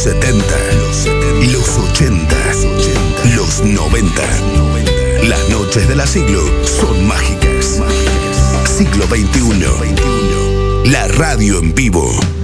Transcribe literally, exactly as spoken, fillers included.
setenta, los ochenta, los noventa. Las noches de la siglo son mágicas. Siglo veintiuno. La radio en vivo.